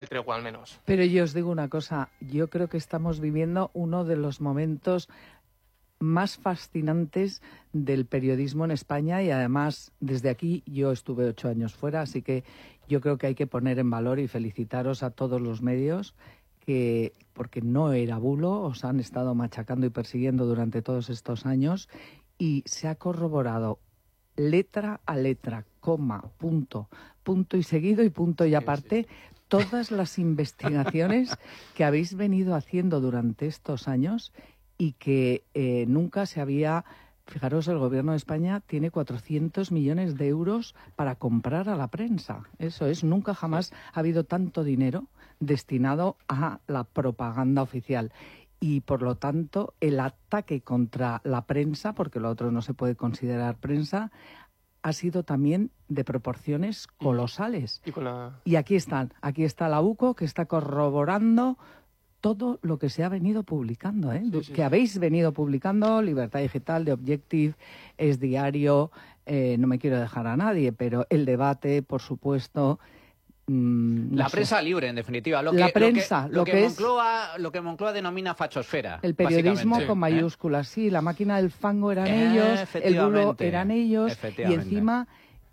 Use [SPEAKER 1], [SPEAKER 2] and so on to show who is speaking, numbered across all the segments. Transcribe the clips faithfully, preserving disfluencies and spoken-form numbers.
[SPEAKER 1] tregua al menos.
[SPEAKER 2] Pero yo os digo una cosa, yo creo que estamos viviendo uno de los momentos más fascinantes del periodismo en España y además desde aquí yo estuve ocho años fuera, así que yo creo que hay que poner en valor y felicitaros a todos los medios que, porque no era bulo, os han estado machacando y persiguiendo durante todos estos años y se ha corroborado letra a letra, coma, punto, punto y seguido y punto y aparte, todas las investigaciones que habéis venido haciendo durante estos años y que eh, nunca se había... Fijaros, el Gobierno de España tiene cuatrocientos millones de euros para comprar a la prensa. Eso es, nunca jamás ha habido tanto dinero destinado a la propaganda oficial. Y, por lo tanto, el ataque contra la prensa, porque lo otro no se puede considerar prensa, ha sido también de proporciones colosales.
[SPEAKER 1] Y, con la...
[SPEAKER 2] y aquí están, aquí está la U C O, que está corroborando todo lo que se ha venido publicando, ¿eh?
[SPEAKER 1] Sí, sí,
[SPEAKER 2] que
[SPEAKER 1] sí.
[SPEAKER 2] habéis venido publicando, Libertad Digital, de Objective, Es Diario, eh, no me quiero dejar a nadie, pero El Debate, por supuesto... Mmm, no
[SPEAKER 3] la
[SPEAKER 2] sé.
[SPEAKER 3] prensa libre, en definitiva. Lo
[SPEAKER 2] la
[SPEAKER 3] que,
[SPEAKER 2] prensa,
[SPEAKER 3] lo que,
[SPEAKER 2] lo que,
[SPEAKER 3] lo que
[SPEAKER 2] es...
[SPEAKER 3] Moncloa, lo que Moncloa denomina fachosfera.
[SPEAKER 2] El periodismo
[SPEAKER 3] básicamente.
[SPEAKER 2] con
[SPEAKER 3] ¿Eh?
[SPEAKER 2] mayúsculas, sí, la máquina del fango eran
[SPEAKER 3] Eh,
[SPEAKER 2] ellos, el bulo
[SPEAKER 3] efectivamente,
[SPEAKER 2] eran ellos, y
[SPEAKER 3] efectivamente.
[SPEAKER 2] encima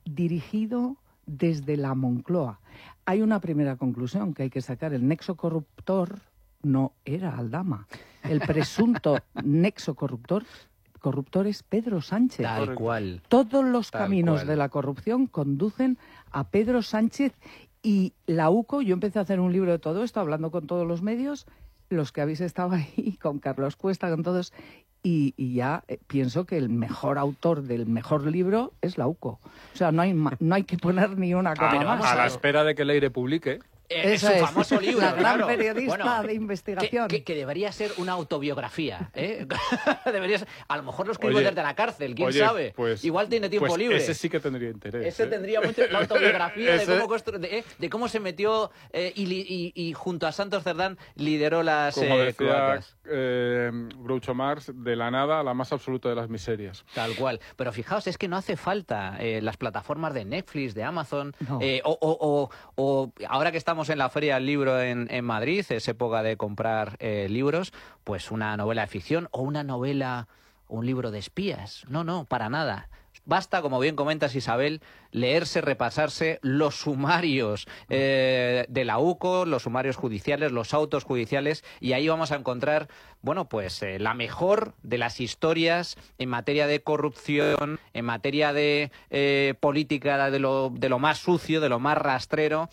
[SPEAKER 2] dirigido desde la Moncloa. Hay una primera conclusión que hay que sacar, el nexo corruptor no era Aldama. El presunto nexo corruptor, corruptor es Pedro Sánchez.
[SPEAKER 3] Tal cual.
[SPEAKER 2] Todos los
[SPEAKER 3] Tal
[SPEAKER 2] caminos
[SPEAKER 3] cual.
[SPEAKER 2] de la corrupción conducen a Pedro Sánchez y la U C O. Yo empecé a hacer un libro de todo esto, hablando con todos los medios, los que habéis estado ahí, con Carlos Cuesta, con todos, y, y ya eh, pienso que el mejor autor del mejor libro es la U C O. O sea, no hay, ma- no hay que poner ni una coma
[SPEAKER 4] A,
[SPEAKER 2] más.
[SPEAKER 4] a la espera de que Leire publique.
[SPEAKER 3] Eh,
[SPEAKER 2] Eso
[SPEAKER 3] es su
[SPEAKER 2] es,
[SPEAKER 3] famoso libro,
[SPEAKER 2] la gran
[SPEAKER 3] claro.
[SPEAKER 2] periodista
[SPEAKER 3] Bueno,
[SPEAKER 2] de investigación.
[SPEAKER 3] Que, que, que debería ser una autobiografía, ¿eh? debería ser, a lo mejor lo escribo
[SPEAKER 4] Oye,
[SPEAKER 3] desde la cárcel, quién
[SPEAKER 4] oye,
[SPEAKER 3] sabe.
[SPEAKER 4] pues-
[SPEAKER 3] Igual tiene tiempo
[SPEAKER 4] pues
[SPEAKER 3] libre.
[SPEAKER 4] ese sí que tendría interés.
[SPEAKER 3] Ese
[SPEAKER 4] ¿eh?
[SPEAKER 3] tendría mucho la autobiografía de,
[SPEAKER 4] Ese-
[SPEAKER 3] cómo constru- de, eh, de cómo se metió eh, y, li- y, y junto a Santos Cerdán lideró las
[SPEAKER 4] Como
[SPEAKER 3] eh,
[SPEAKER 4] decía
[SPEAKER 3] cloacas.
[SPEAKER 4] eh, Groucho Marx, de la nada a la más absoluta de las miserias.
[SPEAKER 3] Tal cual. Pero fijaos, es que no hace falta eh, las plataformas de Netflix, de Amazon,
[SPEAKER 2] No.
[SPEAKER 3] eh, o, o- o- o ahora que estamos en la Feria del Libro en, en Madrid, es época de comprar eh, libros, pues una novela de ficción o una novela, un libro de espías. No, no, para nada. Basta, como bien comentas, Isabel, leerse, repasarse los sumarios eh, de la U C O, los sumarios judiciales, los autos judiciales, y ahí vamos a encontrar, bueno, pues eh, la mejor de las historias en materia de corrupción, en materia de eh, política de lo, de lo más sucio, de lo más rastrero,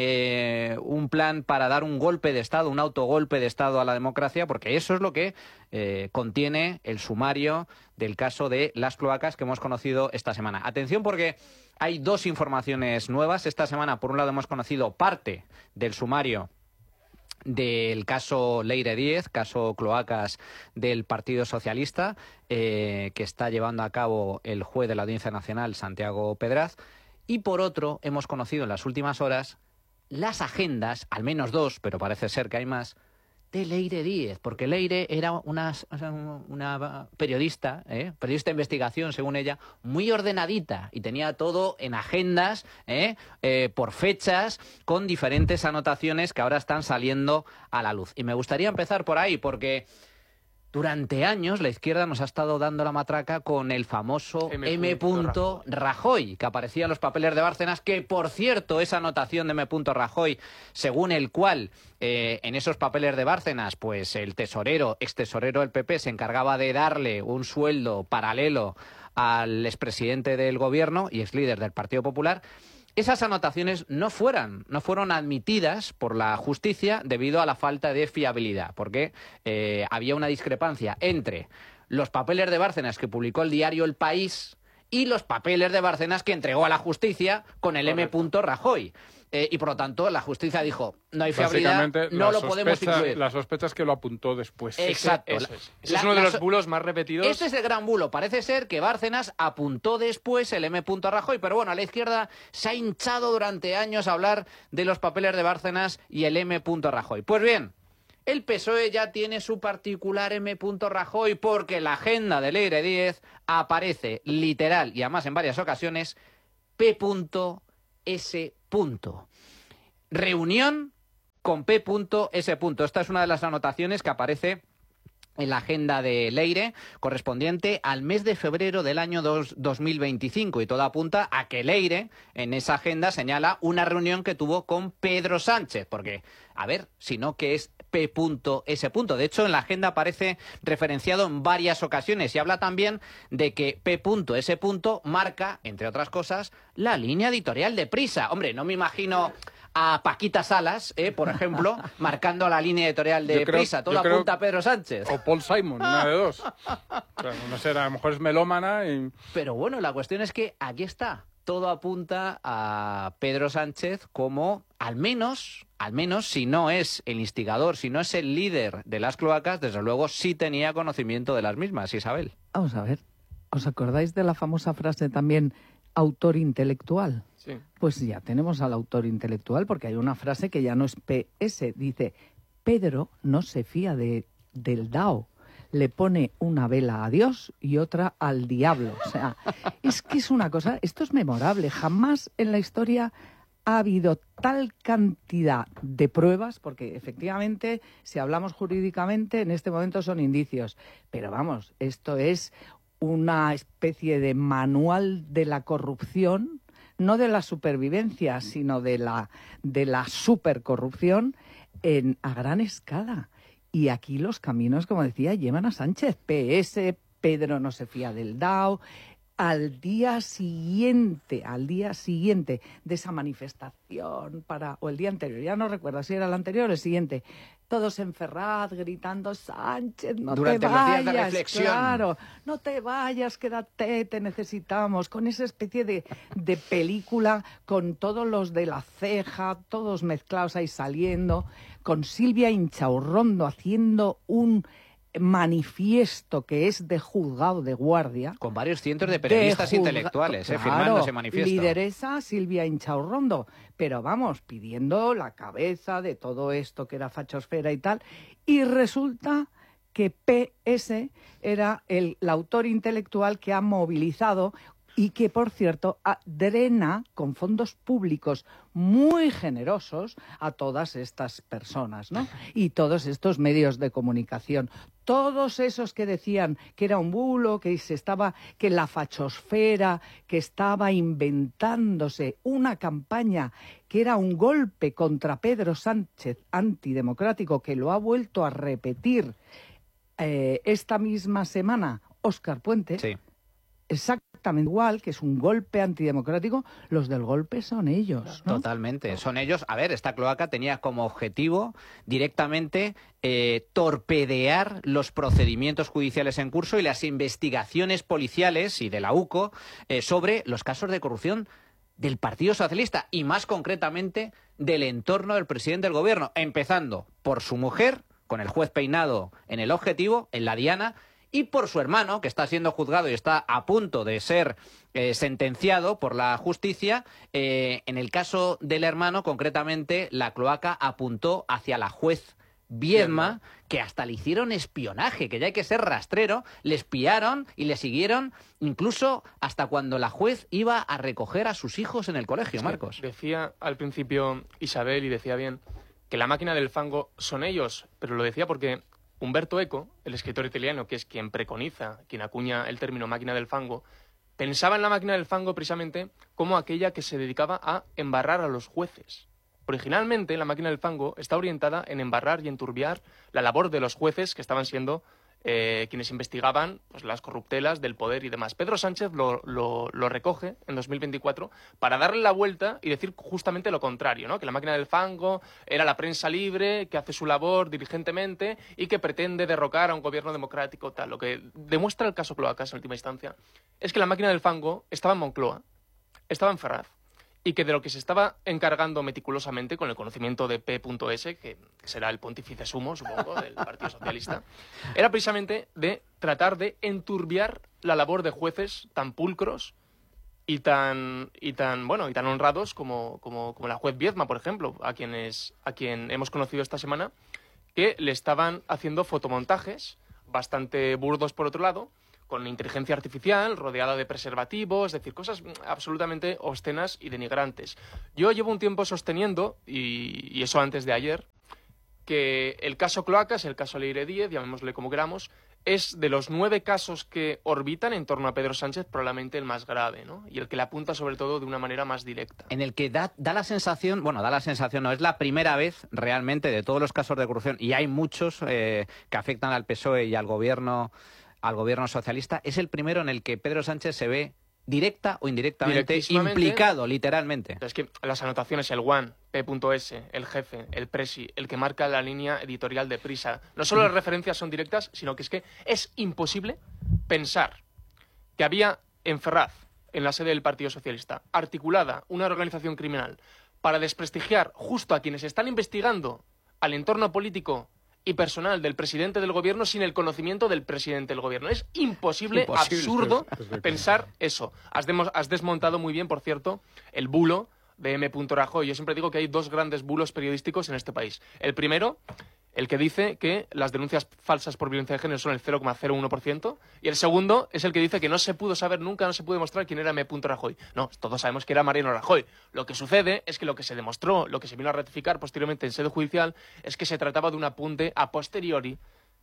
[SPEAKER 3] eh, un plan para dar un golpe de Estado, un autogolpe de Estado a la democracia, porque eso es lo que eh, contiene el sumario del caso de las cloacas que hemos conocido esta semana. Atención, porque hay dos informaciones nuevas. Esta semana, por un lado, hemos conocido parte del sumario del caso Leire Díez, caso cloacas del Partido Socialista, eh, que está llevando a cabo el juez de la Audiencia Nacional, Santiago Pedraz. Y por otro, hemos conocido en las últimas horas las agendas, al menos dos, pero parece ser que hay más, de Leire Díez, porque Leire era una, una periodista, ¿eh? periodista de investigación, según ella, muy ordenadita y tenía todo en agendas, ¿eh? Eh, por fechas, con diferentes anotaciones que ahora están saliendo a la luz. Y me gustaría empezar por ahí, porque durante años la izquierda nos ha estado dando la matraca con el famoso
[SPEAKER 1] M.
[SPEAKER 3] M. Rajoy, que aparecía en los papeles de Bárcenas, que por cierto esa anotación de M. Rajoy, según el cual eh, en esos papeles de Bárcenas, pues el tesorero, ex tesorero del P P, se encargaba de darle un sueldo paralelo al expresidente del gobierno y ex líder del Partido Popular. Esas anotaciones no fueran, no fueron admitidas por la justicia debido a la falta de fiabilidad, porque eh, había una discrepancia entre los papeles de Bárcenas que publicó el diario El País y los papeles de Bárcenas que entregó a la justicia con el M. Rajoy. Eh, y por lo tanto la justicia dijo, no hay fiabilidad,
[SPEAKER 4] Básicamente,
[SPEAKER 3] no
[SPEAKER 4] la
[SPEAKER 3] lo podemos
[SPEAKER 4] sospecha-
[SPEAKER 3] incluir.
[SPEAKER 4] La sospecha es que lo apuntó después.
[SPEAKER 3] Exacto.
[SPEAKER 1] Ese, es. Ese
[SPEAKER 3] La-
[SPEAKER 1] es uno de
[SPEAKER 3] la
[SPEAKER 1] los
[SPEAKER 3] so-
[SPEAKER 1] bulos más repetidos.
[SPEAKER 3] Este es el gran bulo. Parece ser que Bárcenas apuntó después el M. Rajoy, pero bueno, a la izquierda se ha hinchado durante años a hablar de los papeles de Bárcenas y el M. Rajoy. Pues bien, el P S O E ya tiene su particular M. Rajoy, porque en la agenda de Leire Díez aparece literal y además en varias ocasiones P. S. Reunión con P S. Esta es una de las anotaciones que aparece en la agenda de Leire, correspondiente al mes de febrero del año dos mil veinticinco. Y todo apunta a que Leire, en esa agenda, señala una reunión que tuvo con Pedro Sánchez. Porque, a ver, si no, ¿qué es P S? De hecho, en la agenda aparece referenciado en varias ocasiones y habla también de que P S marca, entre otras cosas, la línea editorial de Prisa. Hombre, no me imagino a Paquita Salas, eh, por ejemplo, marcando la línea editorial de
[SPEAKER 4] creo,
[SPEAKER 3] Prisa. Todo
[SPEAKER 4] creo,
[SPEAKER 3] apunta a Pedro Sánchez.
[SPEAKER 4] O Paul Simon, una de dos. Claro, no sé, a lo mejor es melómana y...
[SPEAKER 3] Pero bueno, la cuestión es que aquí está. Todo apunta a Pedro Sánchez como, al menos, al menos, si no es el instigador, si no es el líder de las cloacas, desde luego sí tenía conocimiento de las mismas, Isabel.
[SPEAKER 2] Vamos a ver, ¿os acordáis de la famosa frase también, autor intelectual?
[SPEAKER 1] Sí.
[SPEAKER 2] Pues ya tenemos al autor intelectual, porque hay una frase que ya no es P S, dice, Pedro no se fía de, del D A O, le pone una vela a Dios y otra al diablo. O sea, es que es una cosa, esto es memorable, jamás en la historia ha habido tal cantidad de pruebas, porque efectivamente, si hablamos jurídicamente, en este momento son indicios, pero vamos, esto es una especie de manual de la corrupción, no de la supervivencia, sino de la, de la supercorrupción en, a gran escala. Y aquí los caminos, como decía, llevan a Sánchez. P S, Pedro no se fía del D A O. Al día siguiente, al día siguiente de esa manifestación, para o el día anterior, ya no recuerdo si era el anterior o el siguiente, todos en Ferraz gritando, Sánchez, no
[SPEAKER 3] Durante
[SPEAKER 2] te
[SPEAKER 3] los días
[SPEAKER 2] vayas,
[SPEAKER 3] de reflexión.
[SPEAKER 2] claro, no te vayas, quédate, te necesitamos, con esa especie de, de película, con todos los de la ceja, todos mezclados ahí saliendo, con Silvia Inchaurrondo haciendo un manifiesto que es de juzgado de guardia.
[SPEAKER 3] Con varios cientos de periodistas
[SPEAKER 2] de juzga...
[SPEAKER 3] intelectuales eh,
[SPEAKER 2] claro,
[SPEAKER 3] firmando ese manifiesto.
[SPEAKER 2] Lideresa Silvia Inchaurrondo, pero vamos, pidiendo la cabeza de todo esto que era fachosfera y tal, y resulta que P S era el, el autor intelectual que ha movilizado y que, por cierto, a, drena con fondos públicos muy generosos a todas estas personas, ¿no? Y todos estos medios de comunicación. Todos esos que decían que era un bulo, que se estaba, que la fachosfera, que estaba inventándose una campaña que era un golpe contra Pedro Sánchez antidemocrático, que lo ha vuelto a repetir eh, esta misma semana Óscar Puente.
[SPEAKER 3] Sí.
[SPEAKER 2] Exactamente igual, que es un golpe antidemocrático, los del golpe son ellos, ¿no?
[SPEAKER 3] Totalmente, son ellos. A ver, esta cloaca tenía como objetivo directamente eh, torpedear los procedimientos judiciales en curso y las investigaciones policiales y de la U C O eh, sobre los casos de corrupción del Partido Socialista y más concretamente del entorno del presidente del gobierno, empezando por su mujer, con el juez Peinado en el objetivo, en la diana, y por su hermano, que está siendo juzgado y está a punto de ser eh, sentenciado por la justicia. Eh, en el caso del hermano, concretamente, la cloaca apuntó hacia la juez Viedma, que hasta le hicieron espionaje, que ya hay que ser rastrero, le espiaron y le siguieron incluso hasta cuando la juez iba a recoger a sus hijos en el colegio,
[SPEAKER 1] sí,
[SPEAKER 3] Marcos.
[SPEAKER 1] Decía al principio Isabel, y decía bien, que la máquina del fango son ellos, pero lo decía porque Umberto Eco, el escritor italiano, que es quien preconiza, quien acuña el término máquina del fango, pensaba en la máquina del fango precisamente como aquella que se dedicaba a embarrar a los jueces. Originalmente, la máquina del fango está orientada en embarrar y enturbiar la labor de los jueces que estaban siendo eh, quienes investigaban pues, las corruptelas del poder y demás. Pedro Sánchez lo, lo, lo recoge en dos mil veinticuatro para darle la vuelta y decir justamente lo contrario, ¿no? Que la máquina del fango era la prensa libre, que hace su labor diligentemente y que pretende derrocar a un gobierno democrático, tal. Lo que demuestra el caso Cloacas en última instancia es que la máquina del fango estaba en Moncloa, estaba en Ferraz, y que de lo que se estaba encargando meticulosamente con el conocimiento de P S, que será el pontífice sumo, supongo, del Partido Socialista, era precisamente de tratar de enturbiar la labor de jueces tan pulcros y tan, y tan, bueno, y tan honrados como, como, como la juez Viedma, por ejemplo, a, quienes, a quien hemos conocido esta semana, que le estaban haciendo fotomontajes bastante burdos por otro lado, con inteligencia artificial, rodeada de preservativos, es decir, cosas absolutamente obscenas y denigrantes. Yo llevo un tiempo sosteniendo, y, y eso antes de ayer, que el caso Cloacas, el caso Leire Díez, llamémosle como queramos, es de los nueve casos que orbitan en torno a Pedro Sánchez probablemente el más grave, ¿no? Y el que le apunta sobre todo de una manera más directa.
[SPEAKER 3] En el que da, da la sensación, bueno, da la sensación, no, es la primera vez realmente de todos los casos de corrupción, y hay muchos eh, que afectan al P S O E y al gobierno, al gobierno socialista, es el primero en el que Pedro Sánchez se ve directa o indirectamente implicado, literalmente.
[SPEAKER 1] Es que las anotaciones, el One, P S, el jefe, el Presi, el que marca la línea editorial de Prisa, no solo las referencias son directas, sino que es que es imposible pensar que había en Ferraz, en la sede del Partido Socialista, articulada una organización criminal para desprestigiar justo a quienes están investigando al entorno político y personal del presidente del gobierno sin el conocimiento del presidente del gobierno. Es imposible, imposible absurdo, es, es pensar eso. Has, has desmontado muy bien, por cierto, el bulo de M. Rajoy. Yo siempre digo que hay dos grandes bulos periodísticos en este país. El primero, el que dice que las denuncias falsas por violencia de género son el cero coma cero uno por ciento, y el segundo es el que dice que no se pudo saber nunca, no se pudo demostrar quién era M. Rajoy. No, todos sabemos que era Mariano Rajoy. Lo que sucede es que lo que se demostró, lo que se vino a ratificar posteriormente en sede judicial, es que se trataba de un apunte a posteriori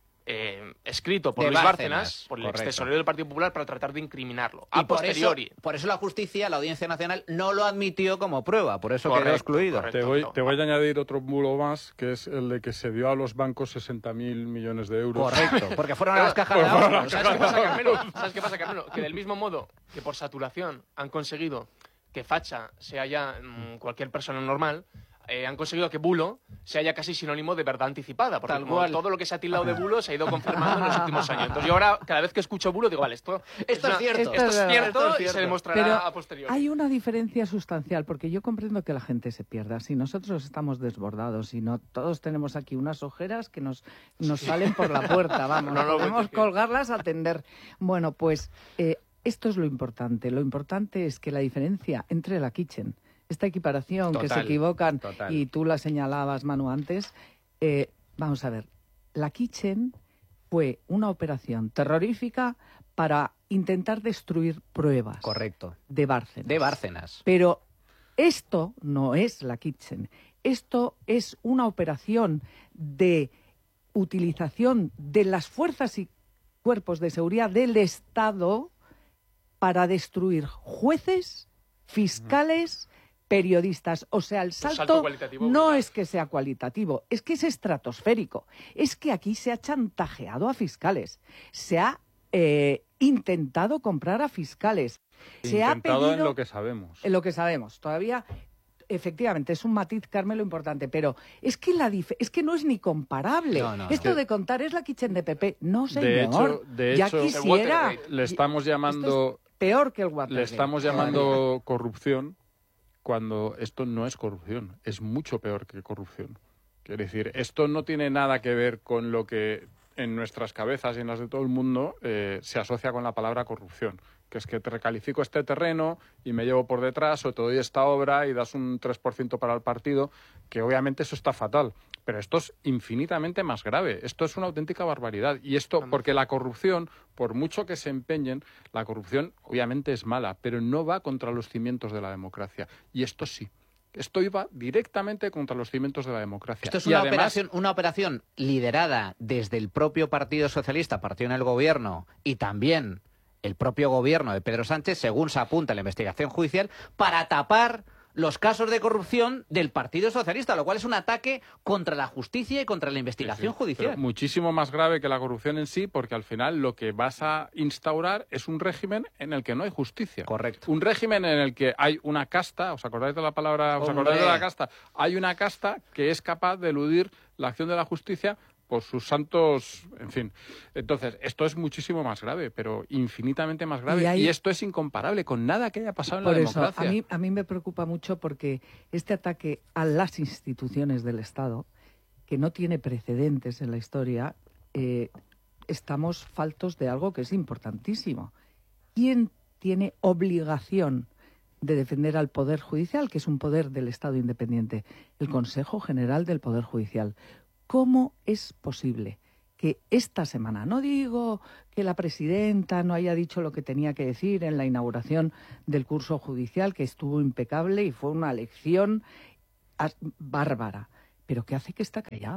[SPEAKER 1] Eh, escrito por
[SPEAKER 3] de
[SPEAKER 1] Luis
[SPEAKER 3] Bárcenas,
[SPEAKER 1] Bárcenas, por el
[SPEAKER 3] correcto.
[SPEAKER 1] extesorero del Partido Popular, para tratar de incriminarlo. A
[SPEAKER 3] y por
[SPEAKER 1] posteriori.
[SPEAKER 3] Eso, por eso la justicia, la Audiencia Nacional, no lo admitió como prueba, por eso
[SPEAKER 1] Correcto,
[SPEAKER 3] quedó excluido.
[SPEAKER 1] correcto.
[SPEAKER 4] Te voy, te voy a añadir otro bulo más, que es el de que se dio a los bancos sesenta mil millones de euros.
[SPEAKER 3] Correcto, porque fueron a las cajas de
[SPEAKER 1] Pues,
[SPEAKER 3] ahorros.
[SPEAKER 1] ¿Sabes qué pasa, Carmelo? ¿Sabes qué pasa, Carmelo? Que del mismo modo que por saturación han conseguido que facha sea ya mmm, cualquier persona normal, eh, han conseguido que bulo sea ya casi sinónimo de verdad anticipada, porque
[SPEAKER 3] Tal
[SPEAKER 1] como
[SPEAKER 3] cual.
[SPEAKER 1] todo lo que se ha tildado de bulo se ha ido confirmando en los últimos años. Entonces yo ahora, cada vez que escucho bulo, digo, vale, esto,
[SPEAKER 3] Esto
[SPEAKER 1] una-
[SPEAKER 3] es cierto.
[SPEAKER 1] esto es cierto,
[SPEAKER 2] Esto es
[SPEAKER 1] y
[SPEAKER 3] cierto.
[SPEAKER 1] se demostrará
[SPEAKER 2] Pero
[SPEAKER 1] a posteriori.
[SPEAKER 2] hay una diferencia sustancial, porque yo comprendo que la gente se pierda. Si nosotros estamos desbordados y no todos tenemos aquí unas ojeras que nos, nos salen por la puerta, vamos,
[SPEAKER 1] No, no,
[SPEAKER 2] podemos
[SPEAKER 1] porque-
[SPEAKER 2] colgarlas, atender. Bueno, pues eh, esto es lo importante. Lo importante es que la diferencia entre la kitchen, esta equiparación que se
[SPEAKER 3] Total,
[SPEAKER 2] equivocan,
[SPEAKER 3] total.
[SPEAKER 2] y tú la señalabas, Manu, antes, eh, vamos a ver, la kitchen fue una operación terrorífica para intentar destruir pruebas
[SPEAKER 3] Correcto.
[SPEAKER 2] de Bárcenas.
[SPEAKER 3] De Bárcenas.
[SPEAKER 2] Pero esto no es la kitchen. Esto es una operación de utilización de las fuerzas y cuerpos de seguridad del Estado para destruir jueces, fiscales, periodistas. O sea, el
[SPEAKER 1] salto
[SPEAKER 2] salto
[SPEAKER 1] cualitativo
[SPEAKER 2] no
[SPEAKER 1] brutal.
[SPEAKER 2] es que sea cualitativo, es que es estratosférico. Es que aquí se ha chantajeado a fiscales, se ha eh, intentado comprar a fiscales, se ha
[SPEAKER 4] Intentado
[SPEAKER 2] pedido
[SPEAKER 4] en lo que sabemos.
[SPEAKER 2] en lo que sabemos. Todavía, efectivamente, es un matiz, Carmelo, importante, pero es que la dif- es que no es ni comparable.
[SPEAKER 3] No, no,
[SPEAKER 2] Esto
[SPEAKER 4] no.
[SPEAKER 2] de contar es la kitchen de Pepe. No, señor.
[SPEAKER 4] De hecho, de
[SPEAKER 2] ya
[SPEAKER 4] hecho,
[SPEAKER 2] quisiera.
[SPEAKER 1] Watergate.
[SPEAKER 4] Le estamos llamando,
[SPEAKER 2] Esto es peor que el Watergate.
[SPEAKER 4] le estamos llamando corrupción cuando esto no es corrupción, es mucho peor que corrupción. Quiere decir, esto no tiene nada que ver con lo que en nuestras cabezas y en las de todo el mundo eh, se asocia con la palabra corrupción, que es que te recalifico este terreno y me llevo por detrás o te doy esta obra y das un tres por ciento para el partido, que obviamente eso está fatal. Pero esto es infinitamente más grave. Esto es una auténtica barbaridad. Y esto, porque la corrupción, por mucho que se empeñen, la corrupción obviamente es mala, pero no va contra los cimientos de la democracia. Y esto sí. Esto iba directamente contra los cimientos de la democracia.
[SPEAKER 3] Esto es
[SPEAKER 4] Y
[SPEAKER 3] una,
[SPEAKER 4] además,
[SPEAKER 3] operación, una operación liderada desde el propio Partido Socialista, partido en el gobierno, y también el propio gobierno de Pedro Sánchez, según se apunta en la investigación judicial, para tapar los casos de corrupción del Partido Socialista, lo cual es un ataque contra la justicia y contra la investigación
[SPEAKER 4] sí,
[SPEAKER 3] judicial.
[SPEAKER 4] pero muchísimo más grave que la corrupción en sí, porque al final lo que vas a instaurar es un régimen en el que no hay justicia.
[SPEAKER 3] Correcto.
[SPEAKER 4] Un régimen en el que hay una casta, ¿os acordáis de la palabra, os
[SPEAKER 3] Hombre.
[SPEAKER 4] acordáis de la casta? Hay una casta que es capaz de eludir la acción de la justicia por sus santos, en fin. Entonces, esto es muchísimo más grave, pero infinitamente más grave.
[SPEAKER 2] Y
[SPEAKER 4] Y,
[SPEAKER 2] hay-
[SPEAKER 4] esto es incomparable con nada que haya pasado en
[SPEAKER 2] Por
[SPEAKER 4] la
[SPEAKER 2] eso,
[SPEAKER 4] democracia.
[SPEAKER 2] a mí, a mí me preocupa mucho porque este ataque a las instituciones del Estado, que no tiene precedentes en la historia, eh, estamos faltos de algo que es importantísimo. ¿Quién tiene obligación de defender al Poder Judicial, que es un poder del Estado independiente? El Consejo General del Poder Judicial. ¿Cómo es posible que esta semana, no digo que la presidenta no haya dicho lo que tenía que decir en la inauguración del curso judicial, que estuvo impecable y fue una lección as- bárbara, pero qué hace que está callado?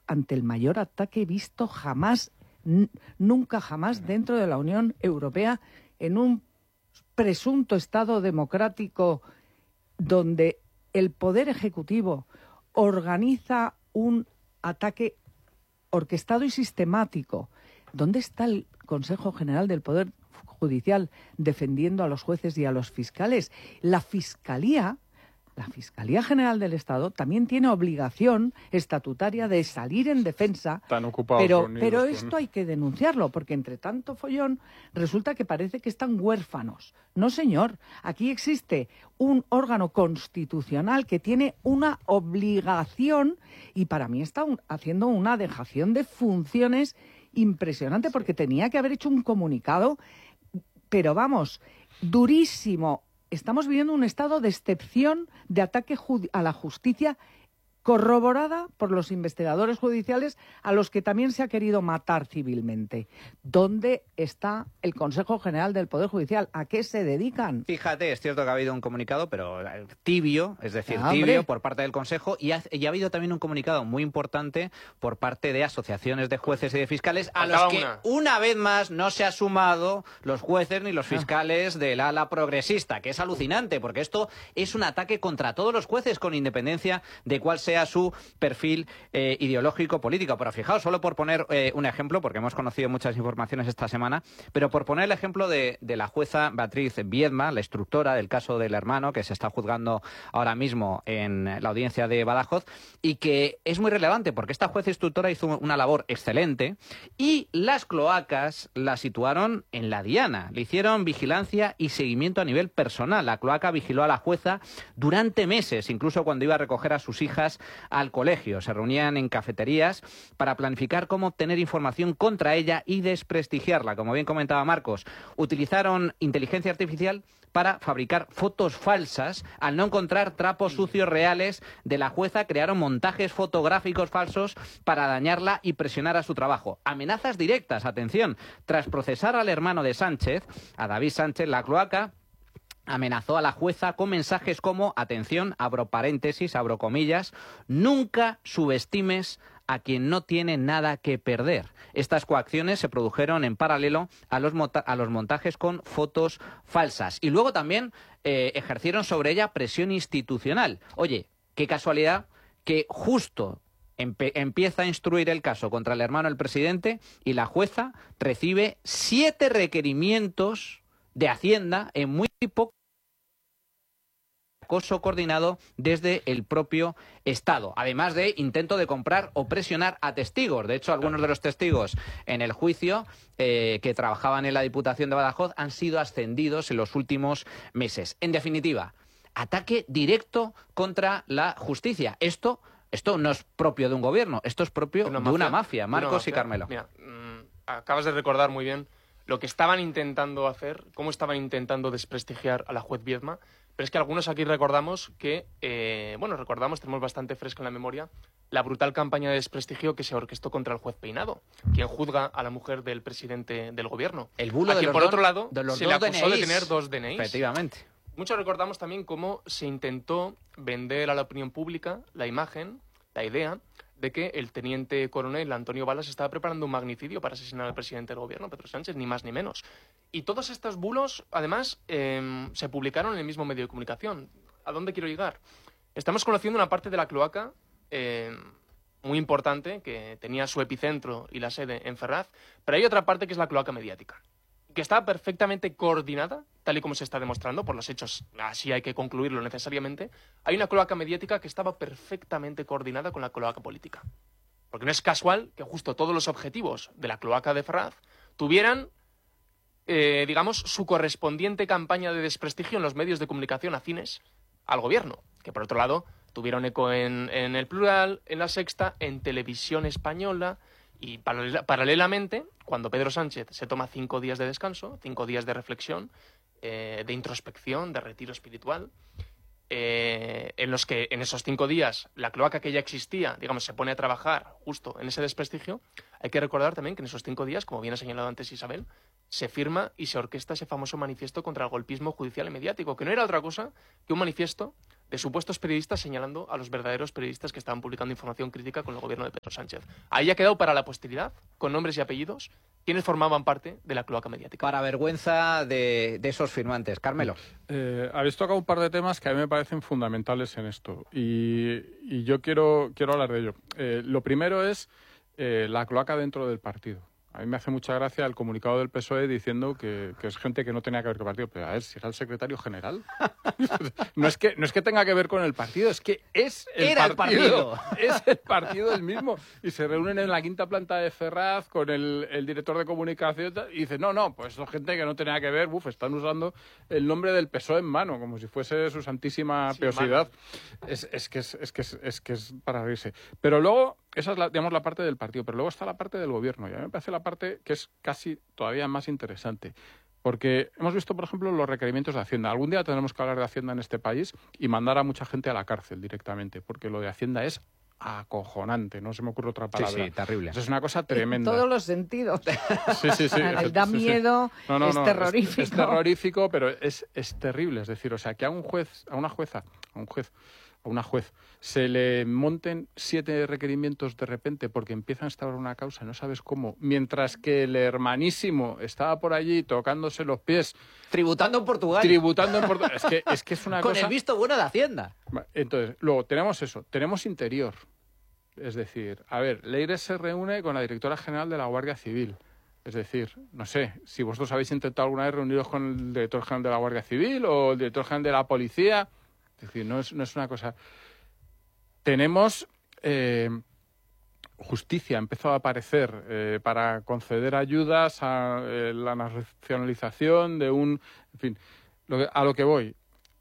[SPEAKER 2] ante el mayor ataque visto jamás, nunca jamás dentro de la Unión Europea, en un presunto Estado democrático donde el Poder Ejecutivo organiza un ataque orquestado y sistemático. ¿Dónde está el Consejo General del Poder Judicial defendiendo a los jueces y a los fiscales? La Fiscalía, la Fiscalía General del Estado también tiene obligación estatutaria de salir en defensa.
[SPEAKER 4] Están ocupados
[SPEAKER 2] pero,
[SPEAKER 4] reunidos
[SPEAKER 2] pero
[SPEAKER 4] con-
[SPEAKER 2] esto hay que denunciarlo, porque entre tanto follón resulta que parece que están huérfanos. No, señor. Aquí existe un órgano constitucional que tiene una obligación y para mí está un- haciendo una dejación de funciones impresionante, porque tenía que haber hecho un comunicado, pero vamos, durísimo. Estamos viviendo un estado de excepción de ataque judi- a la justicia corroborada por los investigadores judiciales a los que también se ha querido matar civilmente. ¿Dónde está el Consejo General del Poder Judicial? ¿A qué se dedican?
[SPEAKER 3] Fíjate, es cierto que ha habido un comunicado, pero eh, tibio, es decir,
[SPEAKER 2] Ah,
[SPEAKER 3] tibio
[SPEAKER 2] hombre.
[SPEAKER 3] por parte del Consejo, y ha, y ha habido también un comunicado muy importante por parte de asociaciones de jueces y de fiscales, a los
[SPEAKER 1] Faltaba
[SPEAKER 3] que
[SPEAKER 1] una.
[SPEAKER 3] una vez más no se ha sumado los jueces ni los fiscales del ala progresista, que es alucinante, porque esto es un ataque contra todos los jueces, con independencia de cuál sea su perfil eh, ideológico político. Pero fijaos, solo por poner eh, un ejemplo, porque hemos conocido muchas informaciones esta semana, pero por poner el ejemplo de, de la jueza Beatriz Viedma, la instructora del caso del hermano, que se está juzgando ahora mismo en la audiencia de Badajoz, y que es muy relevante porque esta jueza instructora hizo una labor excelente y las cloacas la situaron en la diana, le hicieron vigilancia y seguimiento a nivel personal. La cloaca vigiló a la jueza durante meses, incluso cuando iba a recoger a sus hijas al colegio. Se reunían en cafeterías para planificar cómo obtener información contra ella y desprestigiarla. Como bien comentaba Marcos, utilizaron inteligencia artificial para fabricar fotos falsas. Al no encontrar trapos sucios reales de la jueza, crearon montajes fotográficos falsos para dañarla y presionar a su trabajo. Amenazas directas, atención, tras procesar al hermano de Sánchez, a David Sánchez, la cloaca amenazó a la jueza con mensajes como, atención, abro paréntesis, abro comillas, nunca subestimes a quien no tiene nada que perder. Estas coacciones se produjeron en paralelo a los, a los montajes con fotos falsas. Y luego también eh, ejercieron sobre ella presión institucional. Oye, qué casualidad que justo empe empieza a instruir el caso contra el hermano del presidente y la jueza recibe siete requerimientos de Hacienda en muy poco acoso coordinado desde el propio Estado, además de intento de comprar o presionar a testigos. De hecho, algunos de los testigos en el juicio eh, que trabajaban en la Diputación de Badajoz han sido ascendidos en los últimos meses. En definitiva, ataque directo contra la justicia. Esto, esto no es propio de un gobierno, esto es propio
[SPEAKER 1] Una
[SPEAKER 3] de una
[SPEAKER 1] mafia,
[SPEAKER 3] mafia.
[SPEAKER 1] de una
[SPEAKER 3] Marcos y
[SPEAKER 1] mafia.
[SPEAKER 3] Carmelo.
[SPEAKER 1] Mira, mm, acabas de recordar muy bien lo que estaban intentando hacer, cómo estaban intentando desprestigiar a la juez Viedma, pero es que algunos aquí recordamos que, eh, bueno, recordamos, tenemos bastante fresca en la memoria, la brutal campaña de desprestigio que se orquestó contra el juez Peinado, quien juzga a la mujer del presidente del gobierno.
[SPEAKER 3] El bulo
[SPEAKER 1] a
[SPEAKER 3] de
[SPEAKER 1] quien,
[SPEAKER 3] los
[SPEAKER 1] por
[SPEAKER 3] dos-
[SPEAKER 1] otro lado,
[SPEAKER 3] de los
[SPEAKER 1] se le
[SPEAKER 3] dos
[SPEAKER 1] acusó
[SPEAKER 3] D N Is.
[SPEAKER 1] de tener dos D N Is.
[SPEAKER 3] Efectivamente.
[SPEAKER 1] Muchos recordamos también cómo se intentó vender a la opinión pública la imagen, la idea, de que el teniente coronel Antonio Balas estaba preparando un magnicidio para asesinar al presidente del gobierno, Pedro Sánchez, ni más ni menos. Y todos estos bulos, además, eh, se publicaron en el mismo medio de comunicación. ¿A dónde quiero llegar? Estamos conociendo una parte de la cloaca eh, muy importante, que tenía su epicentro y la sede en Ferraz, pero hay otra parte que es la cloaca mediática, que está perfectamente coordinada, tal y como se está demostrando por los hechos, así hay que concluirlo necesariamente. Hay una cloaca mediática que estaba perfectamente coordinada con la cloaca política. Porque no es casual que justo todos los objetivos de la cloaca de Ferraz tuvieran, eh, digamos, su correspondiente campaña de desprestigio en los medios de comunicación afines al gobierno, que por otro lado tuvieron eco en, en El Plural, en La Sexta, en Televisión Española. Y paralela, paralelamente, cuando Pedro Sánchez se toma cinco días de descanso, cinco días de reflexión, eh, de introspección, de retiro espiritual, eh, en los que en esos cinco días la cloaca que ya existía, digamos, se pone a trabajar justo en ese desprestigio, hay que recordar también que en esos cinco días, como bien ha señalado antes Isabel, se firma y se orquesta ese famoso manifiesto contra el golpismo judicial y mediático, que no era otra cosa que un manifiesto de supuestos periodistas señalando a los verdaderos periodistas que estaban publicando información crítica con el gobierno de Pedro Sánchez. Ahí ha quedado para la posteridad, con nombres y apellidos, quienes formaban parte de la cloaca mediática.
[SPEAKER 3] Para vergüenza de, de esos firmantes. Carmelo.
[SPEAKER 4] Eh, habéis tocado un par de temas que a mí me parecen fundamentales en esto y, y yo quiero, quiero hablar de ello. Eh, lo primero es eh, la cloaca dentro del partido. A mí me hace mucha gracia el comunicado del P S O E diciendo que, que es gente que no tenía que ver con el partido. Pero a ver, si era el secretario general. no, es que, no es que tenga que ver con el partido, es que es el
[SPEAKER 3] Era
[SPEAKER 4] partido.
[SPEAKER 3] el partido.
[SPEAKER 4] Es el partido el mismo. Y se reúnen en la quinta planta de Ferraz con el, el director de comunicación y dicen, no, no, pues son gente que no tenía que ver, uf, están usando el nombre del P S O E en mano, como si fuese su santísima
[SPEAKER 1] Sí,
[SPEAKER 4] piosidad. Es, es, que es, es, que es, es que es para reírse. Pero luego, esa es la, digamos, la parte del partido, pero luego está la parte del gobierno. Y a mí me parece la parte que es casi todavía más interesante. Porque hemos visto, por ejemplo, los requerimientos de Hacienda. Algún día tendremos que hablar de Hacienda en este país y mandar a mucha gente a la cárcel directamente, porque lo de Hacienda es acojonante, no se me ocurre otra palabra.
[SPEAKER 3] Sí, sí, terrible.
[SPEAKER 4] Eso es una cosa tremenda.
[SPEAKER 2] En todos los sentidos.
[SPEAKER 4] Sí, sí, sí.
[SPEAKER 2] Da
[SPEAKER 4] Sí, sí.
[SPEAKER 2] miedo,
[SPEAKER 4] No, no,
[SPEAKER 2] es
[SPEAKER 4] no,
[SPEAKER 2] terrorífico.
[SPEAKER 4] Es, es terrorífico, pero es, es terrible. Es decir, o sea, que a un juez, a una jueza, a un juez, a una juez, se le monten siete requerimientos de repente porque empiezan a instaurar una causa, no sabes cómo, mientras que el hermanísimo estaba por allí tocándose los pies,
[SPEAKER 3] Tributando en Portugal.
[SPEAKER 4] tributando en Portugal. Es que, es que es una
[SPEAKER 3] con
[SPEAKER 4] cosa...
[SPEAKER 3] el visto bueno de Hacienda.
[SPEAKER 4] Entonces, luego tenemos eso, tenemos interior. Es decir, a ver, Leire se reúne con la directora general de la Guardia Civil. Es decir, no sé, si vosotros habéis intentado alguna vez reuniros con el director general de la Guardia Civil o el director general de la Policía. Es decir, no es, no es una cosa... Tenemos eh, justicia, ha empezado a aparecer eh, para conceder ayudas a eh, la nacionalización de un... En fin, lo que, a lo que voy.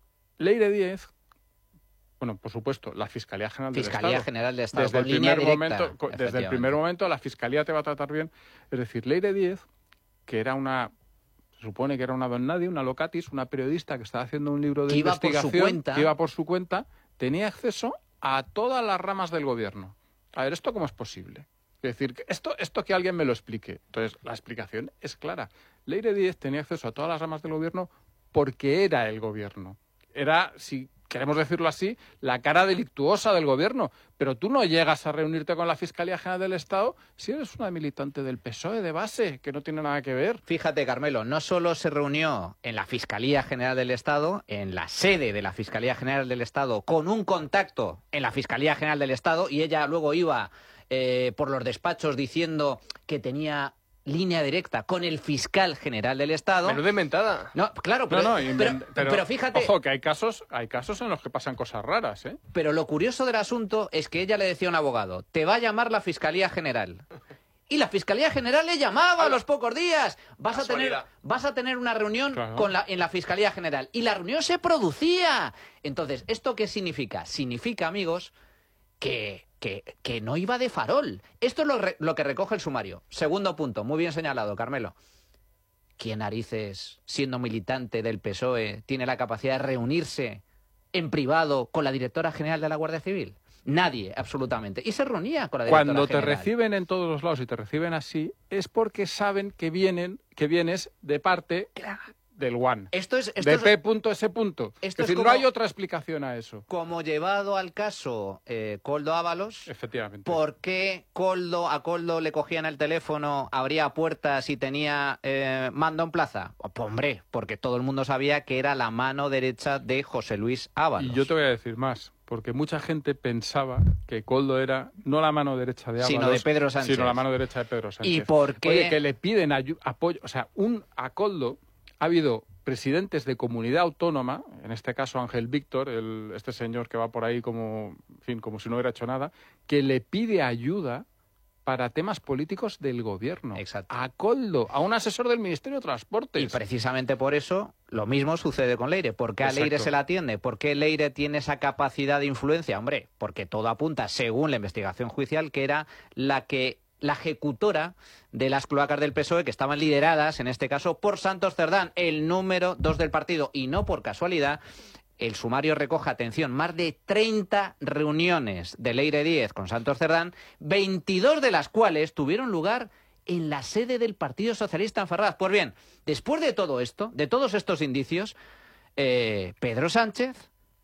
[SPEAKER 4] Leire Díez, bueno, por supuesto, la Fiscalía General del
[SPEAKER 3] Fiscalía
[SPEAKER 4] Estado.
[SPEAKER 3] General del Estado.
[SPEAKER 4] Desde el,
[SPEAKER 3] con línea
[SPEAKER 4] primer
[SPEAKER 3] directa,
[SPEAKER 4] momento, co- desde el primer momento la Fiscalía te va a tratar bien. Es decir, Leire Díez, que era una... Se supone que era una don nadie, una locatis, una periodista que estaba haciendo un libro de
[SPEAKER 3] Que iba por su
[SPEAKER 4] investigación,
[SPEAKER 3] cuenta.
[SPEAKER 4] que iba por su cuenta, tenía acceso a todas las ramas del gobierno. A ver, ¿esto cómo es posible? Es decir, que esto, esto que alguien me lo explique. Entonces, la explicación es clara. Leire Díez tenía acceso a todas las ramas del gobierno porque era el gobierno. Era, si queremos decirlo así, la cara delictuosa del gobierno. Pero tú no llegas a reunirte con la Fiscalía General del Estado si eres una militante del P S O E de base, que no tiene nada que ver.
[SPEAKER 3] Fíjate, Carmelo, no solo se reunió en la Fiscalía General del Estado, en la sede de la Fiscalía General del Estado, con un contacto en la Fiscalía General del Estado, y ella luego iba eh, por los despachos diciendo que tenía línea directa con el fiscal general del Estado.
[SPEAKER 1] Menuda inventada.
[SPEAKER 3] No, claro, pero,
[SPEAKER 4] No, no,
[SPEAKER 3] pero,
[SPEAKER 4] inven-
[SPEAKER 3] pero,
[SPEAKER 4] pero,
[SPEAKER 3] fíjate,
[SPEAKER 4] ojo, que hay casos, hay casos en los que pasan cosas raras, ¿eh?
[SPEAKER 3] pero lo curioso del asunto es que ella le decía a un abogado, te va a llamar la Fiscalía General. Y la Fiscalía General le llamaba a los pocos días. Vas a tener,
[SPEAKER 1] Casualidad.
[SPEAKER 3] vas a tener una reunión
[SPEAKER 4] Claro.
[SPEAKER 3] con la, en la Fiscalía General. Y la reunión se producía. Entonces, ¿esto qué significa? Significa, amigos, que, que, que no iba de farol. Esto es lo, re- lo que recoge el sumario. Segundo punto, muy bien señalado, Carmelo. ¿Quién narices, siendo militante del P S O E, tiene la capacidad de reunirse en privado con la directora general de la Guardia Civil? Nadie, absolutamente. Y se reunía con la directora
[SPEAKER 4] Cuando te
[SPEAKER 3] general.
[SPEAKER 4] reciben en todos los lados y te reciben así, es porque saben que vienen, que vienes de parte del One.
[SPEAKER 3] Esto es, esto
[SPEAKER 4] De
[SPEAKER 3] es
[SPEAKER 4] P punto ese punto.
[SPEAKER 3] esto
[SPEAKER 4] es
[SPEAKER 3] es
[SPEAKER 4] decir,
[SPEAKER 3] como-
[SPEAKER 4] no hay otra explicación a eso.
[SPEAKER 3] como llevado al caso eh, Coldo Ábalos.
[SPEAKER 4] Efectivamente.
[SPEAKER 3] ¿Por qué Coldo, a Coldo le cogían el teléfono, abría puertas y tenía eh, mando en plaza? Pues, hombre, porque todo el mundo sabía que era la mano derecha de José Luis Ábalos.
[SPEAKER 4] Y yo te voy a decir más, porque mucha gente pensaba que Coldo era no la mano derecha de Ábalos,
[SPEAKER 3] Sino de Pedro Sánchez.
[SPEAKER 4] sino la mano derecha de Pedro Sánchez.
[SPEAKER 3] ¿Y por qué?
[SPEAKER 4] Oye, que le piden ayu- apoyo, o sea, un a Coldo ha habido presidentes de comunidad autónoma, en este caso Ángel Víctor, el, este señor que va por ahí como, en fin, como si no hubiera hecho nada, que le pide ayuda para temas políticos del gobierno.
[SPEAKER 3] Exacto.
[SPEAKER 4] A Coldo, a un asesor del Ministerio de Transportes.
[SPEAKER 3] Y precisamente por eso lo mismo sucede con Leire. ¿Por qué a
[SPEAKER 4] Exacto.
[SPEAKER 3] Leire se la atiende? ¿Por qué Leire tiene esa capacidad de influencia? Hombre, porque todo apunta, según la investigación judicial, que era la que la ejecutora de las cloacas del P S O E, que estaban lideradas, en este caso, por Santos Cerdán, el número dos del partido. Y no por casualidad, el sumario recoge, atención, más de treinta reuniones de Leire Díez con Santos Cerdán, veintidós de las cuales tuvieron lugar en la sede del Partido Socialista en Ferraz. Pues bien, después de todo esto, de todos estos indicios, eh, Pedro Sánchez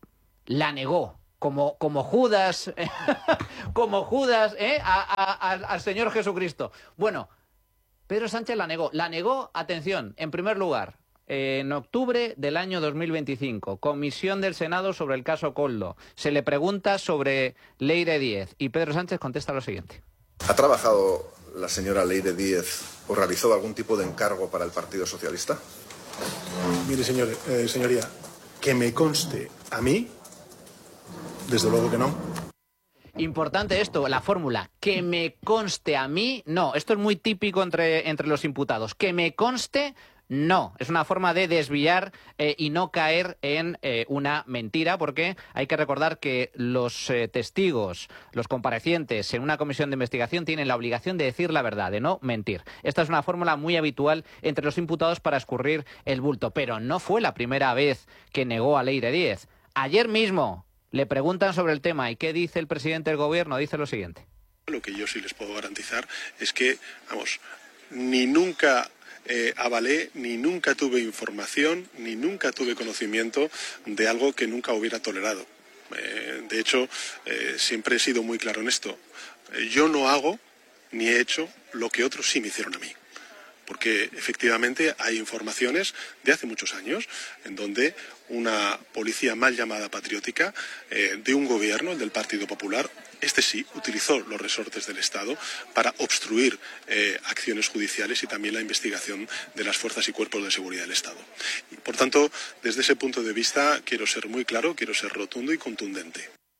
[SPEAKER 3] la negó. Como, como Judas, como Judas ¿eh? a, a, a, al Señor Jesucristo. Bueno, Pedro Sánchez la negó. La negó, atención, en primer lugar, eh, en octubre del año dos mil veinticinco, comisión del Senado sobre el caso Koldo. Se le pregunta sobre Leire Díez y Pedro Sánchez contesta lo siguiente.
[SPEAKER 5] ¿Ha trabajado la señora Leire Díez o realizó algún tipo de encargo para el Partido Socialista?
[SPEAKER 6] Mire, señor, eh, señoría, que me conste a mí, desde luego que no.
[SPEAKER 3] Importante esto, la fórmula, que me conste a mí, no. Esto es muy típico entre, entre los imputados. Que me conste, no. Es una forma de desviar eh, y no caer en eh, una mentira, porque hay que recordar que los eh, testigos, los comparecientes en una comisión de investigación tienen la obligación de decir la verdad, de no mentir. Esta es una fórmula muy habitual entre los imputados para escurrir el bulto, pero no fue la primera vez que negó a Leire Díez. Ayer mismo le preguntan sobre el tema y ¿qué dice el presidente del gobierno? Dice lo siguiente.
[SPEAKER 7] Lo que yo sí les puedo garantizar es que, vamos, ni nunca eh, avalé, ni nunca tuve información, ni nunca tuve conocimiento de algo que nunca hubiera tolerado. Eh, de hecho, eh, siempre he sido muy claro en esto. Eh, yo no hago ni he hecho lo que otros sí me hicieron a mí. Porque efectivamente hay informaciones de hace muchos años en donde una policía mal llamada patriótica eh, de un gobierno, el del Partido Popular, este sí, utilizó los resortes del Estado para obstruir eh, acciones judiciales y también la investigación de las fuerzas y cuerpos de seguridad del Estado. Y, por tanto, desde ese punto de vista quiero ser muy claro, quiero ser rotundo y contundente.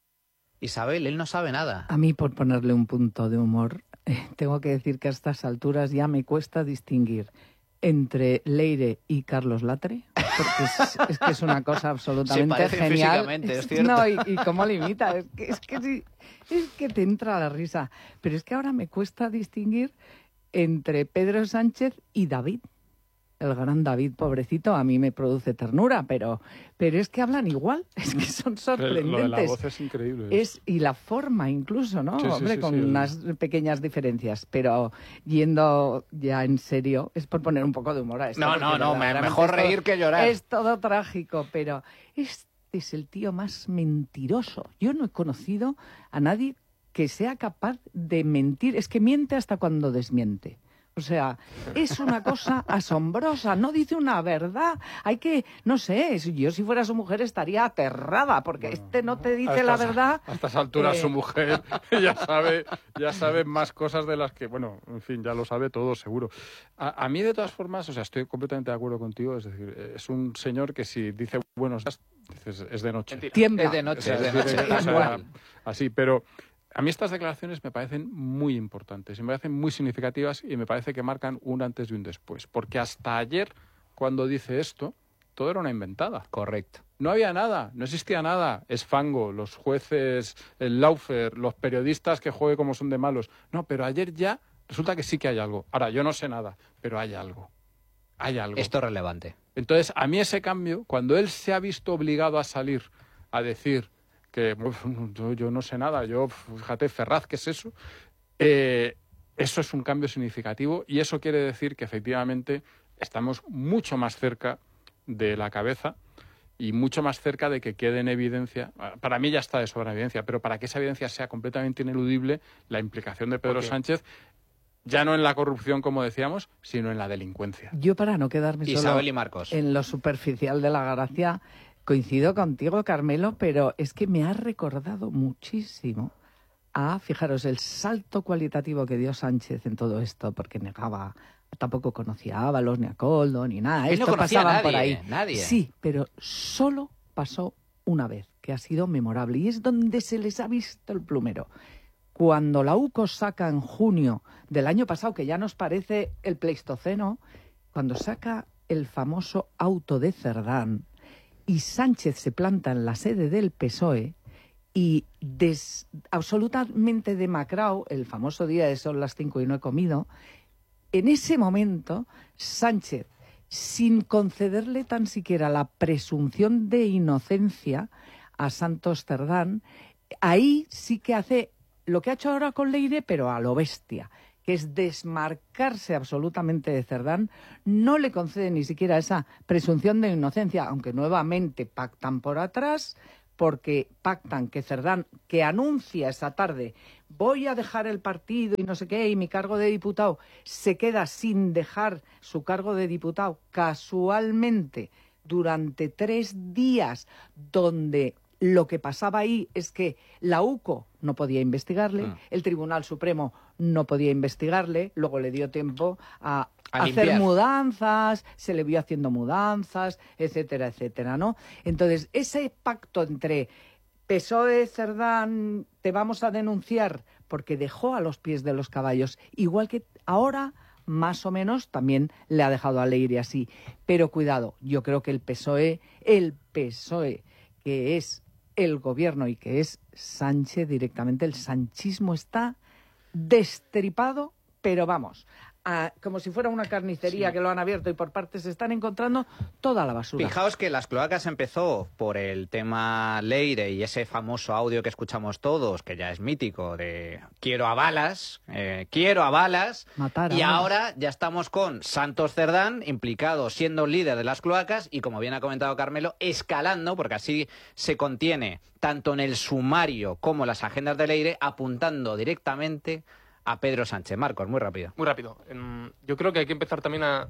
[SPEAKER 3] Isabel, él no sabe nada.
[SPEAKER 2] A mí, por ponerle un punto de humor, eh, tengo que decir que a estas alturas ya me cuesta distinguir entre Leire y Carlos Latre, porque es, es que es una cosa absolutamente
[SPEAKER 3] Se
[SPEAKER 2] genial.
[SPEAKER 3] físicamente, es cierto.
[SPEAKER 2] No, y, y cómo limita, es que, es, que, sí, es que te entra la risa. Pero es que ahora me cuesta distinguir entre Pedro Sánchez y David. El gran David, pobrecito, a mí me produce ternura, pero, pero es que hablan igual, es que son sorprendentes.
[SPEAKER 4] Lo de la voz es increíble.
[SPEAKER 2] Es, y la forma incluso, ¿no?
[SPEAKER 4] Sí, sí,
[SPEAKER 2] Hombre,
[SPEAKER 4] sí,
[SPEAKER 2] con
[SPEAKER 4] sí, el-
[SPEAKER 2] unas pequeñas diferencias, pero yendo ya en serio, es por poner un poco de humor a esto.
[SPEAKER 3] No,
[SPEAKER 2] porque
[SPEAKER 3] no, no, me-
[SPEAKER 2] verdaderamente
[SPEAKER 3] mejor
[SPEAKER 2] es todo-
[SPEAKER 3] reír que llorar.
[SPEAKER 2] Es todo trágico, pero este es el tío más mentiroso. Yo no he conocido a nadie que sea capaz de mentir. Es que miente hasta cuando desmiente. O sea, es una cosa asombrosa, no dice una verdad. Hay que, no sé, si yo si fuera su mujer estaría aterrada, porque
[SPEAKER 4] Bueno,
[SPEAKER 2] este no te
[SPEAKER 4] a
[SPEAKER 2] dice la
[SPEAKER 4] estas-
[SPEAKER 2] verdad.
[SPEAKER 4] A estas alturas
[SPEAKER 2] Eh,
[SPEAKER 4] su mujer ya sabe, ya sabe más cosas de las que, bueno, en fin, ya lo sabe todo seguro. A, a mí, de todas formas, o sea, estoy completamente de acuerdo contigo, es decir, es un señor que si dice buenos días, dices, es de noche.
[SPEAKER 1] Mentira.
[SPEAKER 2] Tiembla.
[SPEAKER 3] Es de noche,
[SPEAKER 4] O sea,
[SPEAKER 3] es de
[SPEAKER 4] es
[SPEAKER 3] noche.
[SPEAKER 4] directo, o sea,
[SPEAKER 2] Igual.
[SPEAKER 4] así, pero a mí estas declaraciones me parecen muy importantes, y me parecen muy significativas y me parece que marcan un antes y un después. Porque hasta ayer, cuando dice esto, todo era una inventada.
[SPEAKER 3] Correcto.
[SPEAKER 4] No había nada, no existía nada. Es fango, los jueces, el Laufer, los periodistas que juegue como son de malos. No, pero ayer ya resulta que sí que hay algo. Ahora, yo no sé nada, pero hay algo. Hay algo.
[SPEAKER 3] Esto es relevante.
[SPEAKER 4] Entonces, a mí ese cambio, cuando él se ha visto obligado a salir a decir que "Uf, yo, yo no sé nada, yo, fíjate, Ferraz, ¿qué es eso?", eh, eso es un cambio significativo y eso quiere decir que efectivamente estamos mucho más cerca de la cabeza y mucho más cerca de que quede en evidencia. Para mí ya está de sobra evidencia, pero para que esa evidencia sea completamente ineludible, la implicación de Pedro
[SPEAKER 1] Ok.
[SPEAKER 4] Sánchez, ya no en la corrupción, como decíamos, sino en la delincuencia.
[SPEAKER 2] Yo, para no quedarme solo
[SPEAKER 3] Isabel y Marcos.
[SPEAKER 2] en lo superficial de la gracia, coincido contigo, Carmelo, pero es que me ha recordado muchísimo a, fijaros, el salto cualitativo que dio Sánchez en todo esto, porque negaba, tampoco conocía a Ábalos, ni a Koldo, ni nada.
[SPEAKER 3] Él no
[SPEAKER 2] Esto
[SPEAKER 3] conocía a
[SPEAKER 2] pasaban por
[SPEAKER 3] nadie,
[SPEAKER 2] ahí.
[SPEAKER 3] nadie.
[SPEAKER 2] Sí, pero solo pasó una vez, que ha sido memorable, y es donde se les ha visto el plumero. Cuando la U C O saca en junio del año pasado, que ya nos parece el Pleistoceno, cuando saca el famoso auto de Cerdán y Sánchez se planta en la sede del P S O E y des, absolutamente demacrado, el famoso día de son las cinco y no he comido, en ese momento Sánchez, sin concederle tan siquiera la presunción de inocencia a Santos Cerdán, ahí sí que hace lo que ha hecho ahora con Leire, pero a lo bestia, que es desmarcarse absolutamente de Cerdán. No le concede ni siquiera esa presunción de inocencia, aunque nuevamente pactan por atrás porque pactan que Cerdán, que anuncia esa tarde, voy a dejar el partido y no sé qué, y mi cargo de diputado, se queda sin dejar su cargo de diputado casualmente durante tres días, donde lo que pasaba ahí es que la U C O no podía investigarle, mm. el Tribunal Supremo no podía investigarle, luego le dio tiempo a, a hacer mudanzas, se le vio haciendo mudanzas, etcétera, etcétera, ¿no? Entonces, ese pacto entre P S O E, Cerdán, te vamos a denunciar porque dejó a los pies de los caballos, igual que ahora, más o menos, también le ha dejado a Leire así. Pero cuidado, yo creo que el P S O E, el P S O E, que es el gobierno y que es Sánchez directamente, el sanchismo está destripado, pero vamos, a, como si fuera una carnicería sí. que lo han abierto y por partes se están encontrando toda la basura.
[SPEAKER 3] Fijaos que Las Cloacas empezó por el tema Leire y ese famoso audio que escuchamos todos, que ya es mítico, de quiero a balas, eh, quiero a balas,
[SPEAKER 2] Matar a
[SPEAKER 3] y
[SPEAKER 2] balas.
[SPEAKER 3] Ahora ya estamos con Santos Cerdán implicado siendo líder de Las Cloacas y, como bien ha comentado Carmelo, escalando, porque así se contiene tanto en el sumario como en las agendas de Leire, apuntando directamente a Pedro Sánchez. Marcos, muy rápido.
[SPEAKER 1] Muy rápido. Yo creo que hay que empezar también a,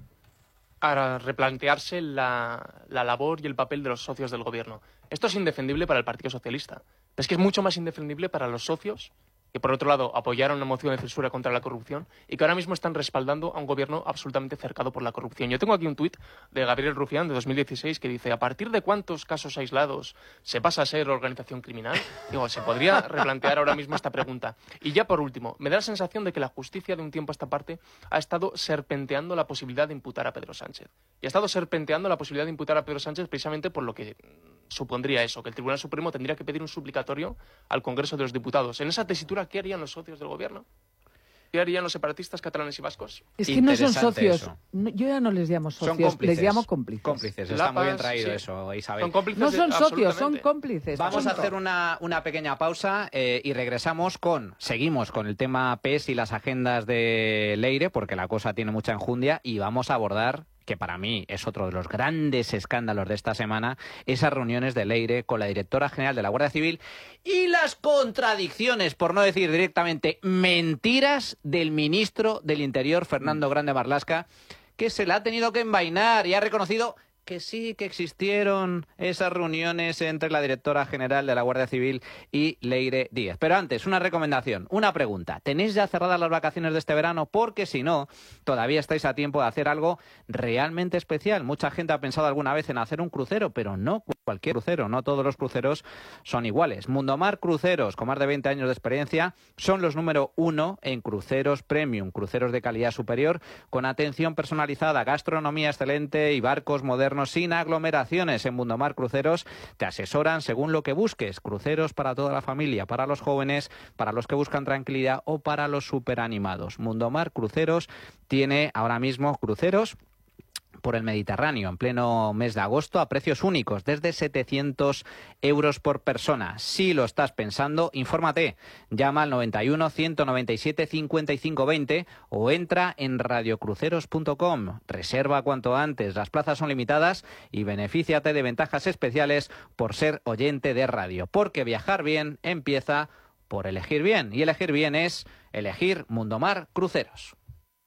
[SPEAKER 1] a replantearse la, la labor y el papel de los socios del gobierno. Esto es indefendible para el Partido Socialista, pero es que es mucho más indefendible para los socios que, por otro lado, apoyaron una moción de censura contra la corrupción y que ahora mismo están respaldando a un gobierno absolutamente cercado por la corrupción. Yo tengo aquí un tuit de Gabriel Rufián, de dos mil dieciséis, que dice: ¿a partir de cuántos casos aislados se pasa a ser organización criminal? Digo, se podría replantear ahora mismo esta pregunta. Y ya por último, me da la sensación de que la justicia de un tiempo a esta parte ha estado serpenteando la posibilidad de imputar a Pedro Sánchez. Y ha estado serpenteando la posibilidad de imputar a Pedro Sánchez precisamente por lo que supondría eso, que el Tribunal Supremo tendría que pedir un suplicatorio al Congreso de los Diputados. En esa tesitura, ¿qué harían los socios del gobierno? ¿Qué harían los separatistas catalanes y vascos?
[SPEAKER 2] Es que no son socios. No, yo ya no les llamo socios, les llamo cómplices.
[SPEAKER 3] Cómplices, está muy bien traído sí. eso, Isabel.
[SPEAKER 1] Son cómplices,
[SPEAKER 2] no son socios, son cómplices.
[SPEAKER 3] Vamos
[SPEAKER 2] punto.
[SPEAKER 3] a hacer una, una pequeña pausa eh, y regresamos con, seguimos con el tema P E S y las agendas de Leire, porque la cosa tiene mucha enjundia, y vamos a abordar, que para mí es otro de los grandes escándalos de esta semana, esas reuniones de Leire con la directora general de la Guardia Civil y las contradicciones, por no decir directamente mentiras, del ministro del Interior, Fernando Grande Marlaska, que se la ha tenido que envainar y ha reconocido que sí que existieron esas reuniones entre la directora general de la Guardia Civil y Leire Díez. Pero antes, una recomendación, una pregunta. ¿Tenéis ya cerradas las vacaciones de este verano? Porque si no, todavía estáis a tiempo de hacer algo realmente especial. Mucha gente ha pensado alguna vez en hacer un crucero, pero no cualquier crucero, no todos los cruceros son iguales. Mundomar Cruceros, con más de veinte años de experiencia, son los número uno en cruceros premium, cruceros de calidad superior, con atención personalizada, gastronomía excelente y barcos modernos sin aglomeraciones. En Mundomar Cruceros te asesoran según lo que busques. Cruceros para toda la familia, para los jóvenes, para los que buscan tranquilidad o para los superanimados. Mundomar Cruceros tiene ahora mismo cruceros por el Mediterráneo en pleno mes de agosto a precios únicos, desde setecientos euros por persona. Si lo estás pensando, infórmate. Llama al noventa y uno, ciento noventa y siete, cincuenta y cinco veinte o entra en radiocruceros punto com. Reserva cuanto antes, las plazas son limitadas y benefíciate de ventajas especiales por ser oyente de radio. Porque viajar bien empieza por elegir bien. Y elegir bien es elegir Mundomar Cruceros.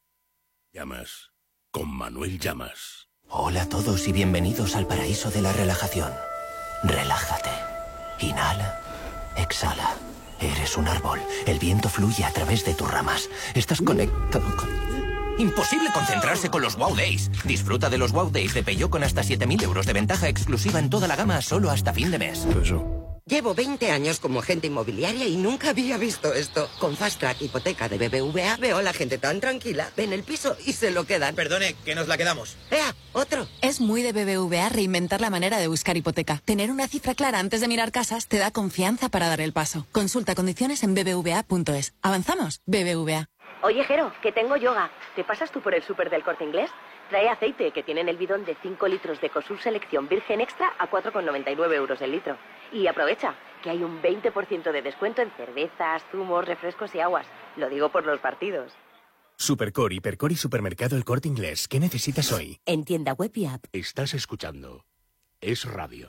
[SPEAKER 8] Llamas. Con Manuel Llamas.
[SPEAKER 9] Hola a todos y bienvenidos al paraíso de la relajación. Relájate. Inhala. Exhala. Eres un árbol. El viento fluye a través de tus ramas. Estás conectado con... Imposible concentrarse con los Wow Days. Disfruta de los Wow Days de Peugeot con hasta siete mil euros de ventaja exclusiva en toda la gama solo hasta fin de mes.
[SPEAKER 8] Eso.
[SPEAKER 10] Llevo veinte años como agente inmobiliaria y nunca había visto esto. Con Fast Track Hipoteca de B B V A veo a la gente tan tranquila. Ven el piso y se lo quedan.
[SPEAKER 11] Perdone, que nos la quedamos.
[SPEAKER 10] ¡Ea! ¡Otro!
[SPEAKER 12] Es muy de B B V A reinventar la manera de buscar hipoteca. Tener una cifra clara antes de mirar casas te da confianza para dar el paso. Consulta condiciones en b b v a punto es. ¿Avanzamos? B B V A.
[SPEAKER 13] Oye, Jero, que tengo yoga. ¿Te pasas tú por el súper del Corte Inglés? Trae aceite, que tienen el bidón de cinco litros de Ecosur Selección Virgen Extra a cuatro con noventa y nueve euros el litro. Y aprovecha, que hay un veinte por ciento de descuento en cervezas, zumos, refrescos y aguas. Lo digo por los partidos.
[SPEAKER 14] Supercor, Hipercor y Supermercado El Corte Inglés. ¿Qué necesitas hoy?
[SPEAKER 13] En tienda web y app.
[SPEAKER 8] Estás escuchando Es Radio.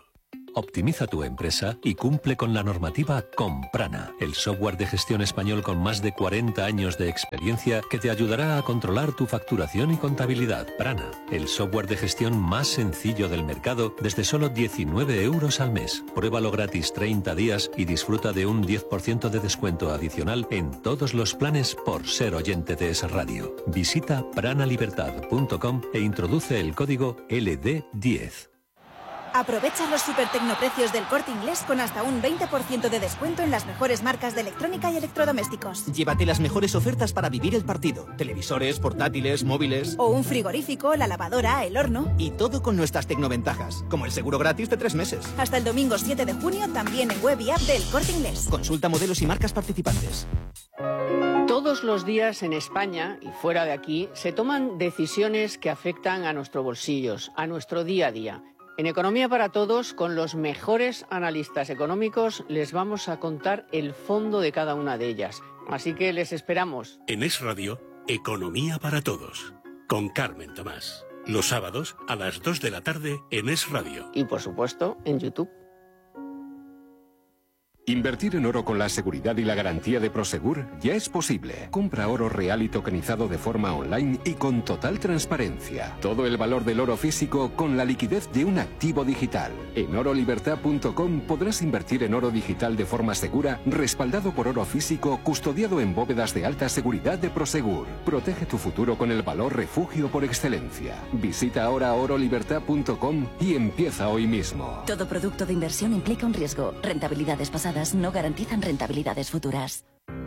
[SPEAKER 11] Optimiza tu empresa y cumple con la normativa con Prana, el software de gestión español con más de cuarenta años de experiencia que te ayudará a controlar tu facturación y contabilidad. Prana, el software de gestión más sencillo del mercado desde solo diecinueve euros al mes. Pruébalo gratis treinta días y disfruta de un diez por ciento de descuento adicional en todos los planes por ser oyente de Es Radio. Visita pranalibertad punto com e introduce el código L D diez.
[SPEAKER 15] Aprovecha los super tecnoprecios del Corte Inglés con hasta un veinte por ciento de descuento en las mejores marcas de electrónica y electrodomésticos.
[SPEAKER 16] Llévate las mejores ofertas para vivir el partido. Televisores, portátiles, móviles...
[SPEAKER 15] O un frigorífico, la lavadora, el horno...
[SPEAKER 16] Y todo con nuestras tecnoventajas, como el seguro gratis de tres meses.
[SPEAKER 15] Hasta el domingo siete de junio también en web y app del Corte Inglés.
[SPEAKER 16] Consulta modelos y marcas participantes.
[SPEAKER 17] Todos los días en España y fuera de aquí se toman decisiones que afectan a nuestros bolsillos, a nuestro día a día. En Economía para Todos, con los mejores analistas económicos, les vamos a contar el fondo de cada una de ellas. Así que les esperamos.
[SPEAKER 8] En Es Radio, Economía para Todos, con Carmen Tomás. Los sábados a las dos de la tarde en Es Radio.
[SPEAKER 17] Y por supuesto, en YouTube.
[SPEAKER 18] Invertir en oro con la seguridad y la garantía de Prosegur ya es posible. Compra oro real y tokenizado de forma online y con total transparencia. Todo el valor del oro físico con la liquidez de un activo digital. En oro libertad punto com podrás invertir en oro digital de forma segura, respaldado por oro físico, custodiado en bóvedas de alta seguridad de Prosegur. Protege tu futuro con el valor refugio por excelencia. Visita ahora oro libertad punto com y empieza hoy mismo.
[SPEAKER 19] Todo producto de inversión implica un riesgo. Rentabilidades pasadas no garantizan rentabilidades futuras.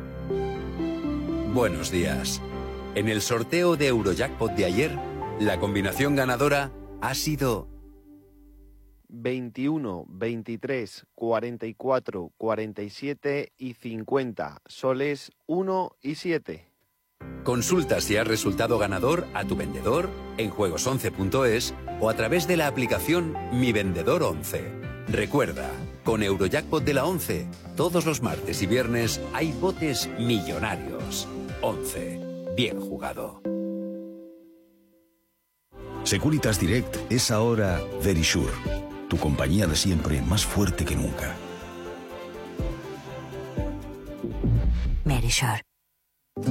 [SPEAKER 20] Buenos días. En el sorteo de Eurojackpot de ayer, la combinación ganadora ha sido
[SPEAKER 21] veintiuno, veintitrés, cuarenta y cuatro, cuarenta y siete y cincuenta, soles uno y siete.
[SPEAKER 20] Consulta si has resultado ganador a tu vendedor en juegos once punto es o a través de la aplicación Mi Vendedor once. Recuerda, con Eurojackpot de la once, todos los martes y viernes hay botes millonarios. once. Bien jugado.
[SPEAKER 22] Securitas Direct es ahora Verisure, tu compañía de siempre más fuerte que nunca.
[SPEAKER 19] Verisure.